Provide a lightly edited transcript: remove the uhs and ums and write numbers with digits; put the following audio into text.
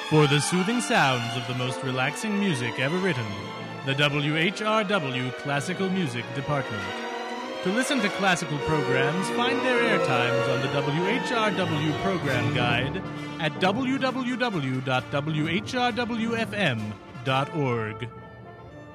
For the soothing sounds of the most relaxing music ever written, the WHRW Classical Music Department. To listen to classical programs, find their air times on the WHRW Program Guide at www.whrwfm.org.